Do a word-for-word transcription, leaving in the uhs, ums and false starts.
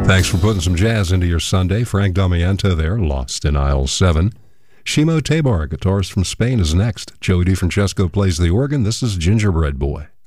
Thanks for putting some jazz into your Sunday. Frank Damiento there, Lost in Aisle seven. Shimo Tabar, guitarist from Spain, is next. Joey DeFrancesco plays the organ. This is Gingerbread Boy.